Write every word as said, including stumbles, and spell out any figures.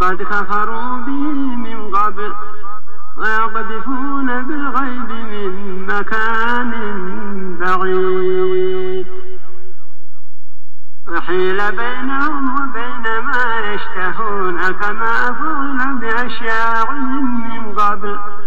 وقد كفروا به من قبل ويقذفون بالغيب من مكان بعيد وحيل بينهم وبين ما يشتهون